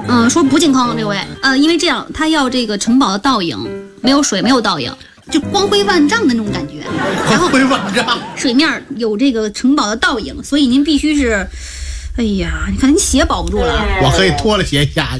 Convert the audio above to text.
说不进坑这位，因为这样他要这个城堡的倒影，没有水，没有倒影，就光辉万丈的那种感觉。然后光辉万丈， 水面有这个城堡的倒影，所以您必须是，哎呀，你看您鞋保不住了。 我可以脱了鞋下去。